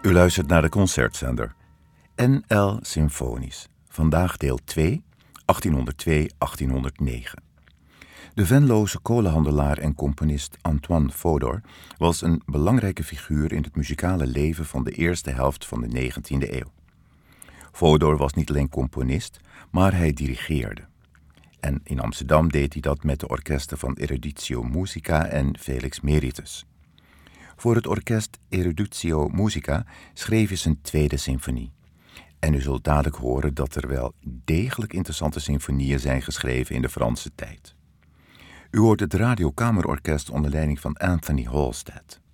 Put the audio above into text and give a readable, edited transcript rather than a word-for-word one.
U luistert naar de concertzender NL Symfonisch. Vandaag deel 2, 1802-1809. De Venlose kolenhandelaar en componist Antoine Faudor was een belangrijke figuur in het muzikale leven van de eerste helft van de 19e eeuw. Faudor was niet alleen componist, maar hij dirigeerde. En in Amsterdam deed hij dat met de orkesten van Eruditio Musica en Felix Meritus. Voor het orkest Eruditio Musica schreef hij zijn tweede symfonie. En u zult dadelijk horen dat er wel degelijk interessante symfonieën zijn geschreven in de Franse tijd. U hoort het radiokamerorkest onder leiding van Anthony Halstead.